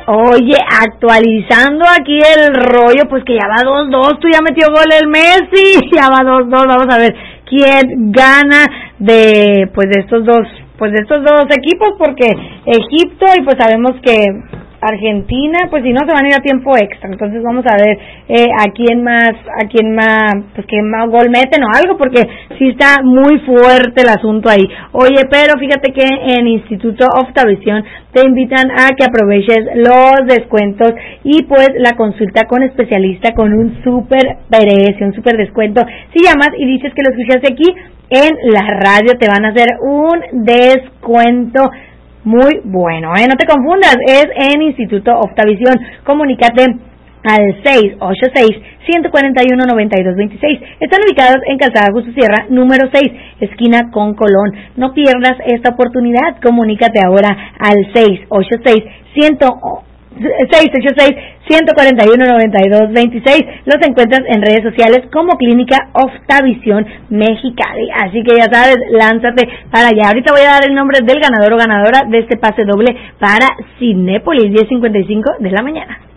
Oye, actualizando aquí el rollo, pues que ya va 2-2, tú ya metió gol el Messi, ya va 2-2, vamos a ver quién gana de estos dos equipos, porque Egipto y pues sabemos que Argentina, pues si no se van a ir a tiempo extra, entonces vamos a ver a quién más, pues quién más gol meten o algo, porque sí está muy fuerte el asunto ahí. Oye, pero fíjate que en Instituto Optavisión te invitan a que aproveches los descuentos y pues la consulta con especialista con un súper precio, un súper descuento. Si llamas y dices que lo escuchaste aquí en la radio, te van a hacer un descuento muy bueno, no te confundas, es en Instituto Optavisión. Comunícate al 686-141-9226. Están ubicados en Calzada Justo Sierra, número 6, esquina con Colón. No pierdas esta oportunidad, comunícate ahora al 686-141-9226. Los encuentras en redes sociales como Clínica Optavisión Mexicali. Así que ya sabes, lánzate para allá. Ahorita voy a dar el nombre del ganador o ganadora de este pase doble para Cinépolis, 10:55 de la mañana.